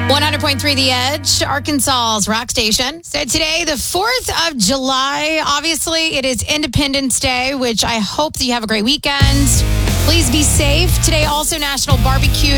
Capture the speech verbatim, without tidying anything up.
one hundred point three The Edge, Arkansas's rock station. So today, the fourth of July, obviously, it is Independence Day, which I hope that you have a great weekend. Please be safe. Today, also National Barbecue